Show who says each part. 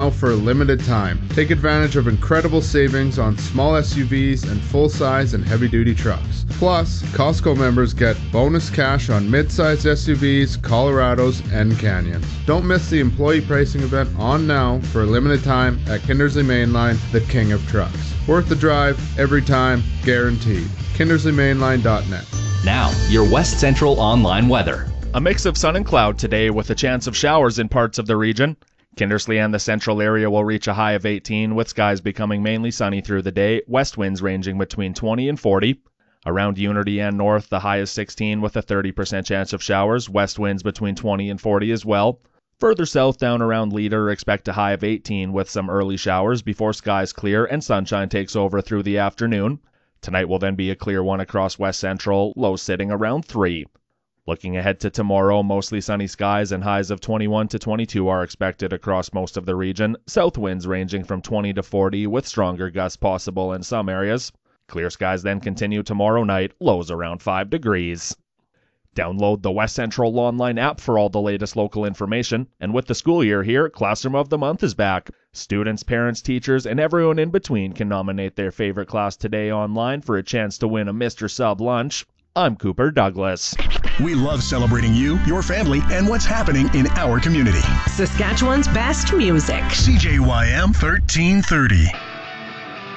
Speaker 1: now for a limited time. Take advantage of incredible savings on small SUVs and full-size and heavy-duty trucks. Plus, Costco members get bonus cash on mid-sized SUVs, Colorados, and Canyons. Don't miss the employee pricing event on now for a limited time at Kindersley Mainline, the king of trucks. Worth the drive, every time, guaranteed. KindersleyMainline.net.
Speaker 2: Now, your West Central online weather.
Speaker 3: A mix of sun and cloud today with a chance of showers in parts of the region. Kindersley and the central area will reach a high of 18, with skies becoming mainly sunny through the day, west winds ranging between 20 and 40. Around Unity and north, the high is 16 with a 30% chance of showers, west winds between 20 and 40 as well. Further south down around Leader, expect a high of 18 with some early showers before skies clear and sunshine takes over through the afternoon. Tonight will then be a clear one across West Central, lows sitting around 3. Looking ahead to tomorrow, mostly sunny skies and highs of 21 to 22 are expected across most of the region. South winds ranging from 20 to 40 with stronger gusts possible in some areas. Clear skies then continue tomorrow night, lows around 5 degrees. Download the West Central Online app for all the latest local information. And with the school year here, Classroom of the Month is back. Students, parents, teachers, and everyone in between can nominate their favorite class today online for a chance to win a Mr. Sub lunch. I'm Cooper Douglas.
Speaker 4: We love celebrating you, your family, and what's happening in our community.
Speaker 5: Saskatchewan's best music.
Speaker 4: CJYM 1330.